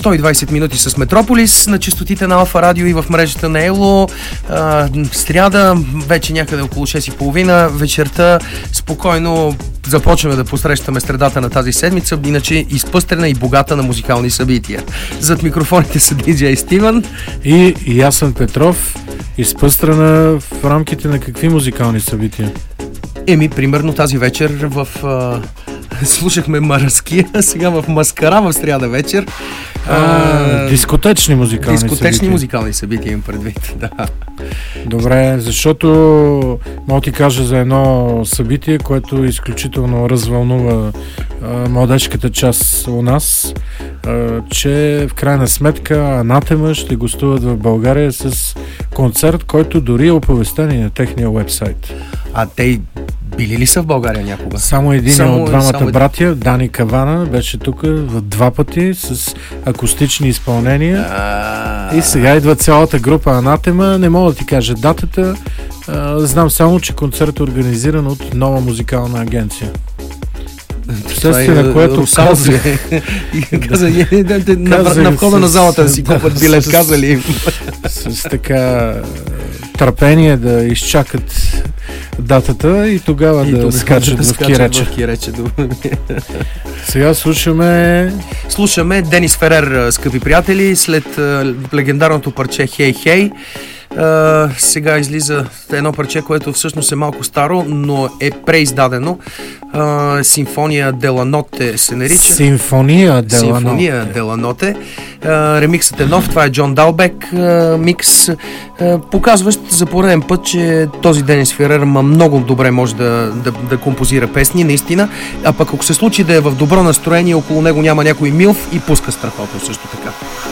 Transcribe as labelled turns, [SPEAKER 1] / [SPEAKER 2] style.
[SPEAKER 1] 120 минути с Метрополис на честотите на Алфа Радио и в мрежата на Ело. Сряда, вече някъде около 6:30 вечерта, спокойно започваме да посрещаме средата на тази седмица, иначе изпъстрена и богата на музикални събития. Зад микрофоните са DJ Стивън
[SPEAKER 2] и Ясен Петров. Изпъстрена в рамките на какви музикални събития?
[SPEAKER 1] Примерно тази вечер слушахме Мараския, сега в Маскара в сряда вечер.
[SPEAKER 2] Дискотечни
[SPEAKER 1] музикални събития имам предвид, да.
[SPEAKER 2] Добре, защото мога ти кажа за едно събитие, което изключително развълнува младежката част у нас, че в крайна сметка Анатема ще гостуват в България с концерт, който дори е оповестен и на техния уебсайт.
[SPEAKER 1] А те били ли са в България някога?
[SPEAKER 2] Само един от двамата братя, Дани Кавана, беше тук в 2 пъти с акустични изпълнения. И сега идва цялата група Анатема. Не мога да ти кажа датата. Знам само, че концерт е организиран от нова музикална агенция.
[SPEAKER 1] Вследствие на което каза на входа на залата да си купат билет, казали им.
[SPEAKER 2] С така търпение да изчакат датата и тогава да скачат в Кирече. Сега слушаме
[SPEAKER 1] Денис Ферер, скъпи приятели, след легендарното парче Хей Хей. Сега излиза едно парче, което всъщност е малко старо, но е преиздадено. Симфония Дела Ноте се нарича.
[SPEAKER 2] Симфония
[SPEAKER 1] Дела Ноте. Ремиксът е нов, това е Джон Далбек микс, показващ за пореден път, че този Денис Ферер много добре може да композира песни, наистина, а пък ако се случи да е в добро настроение, около него няма някой милф и пуска страхотно също така.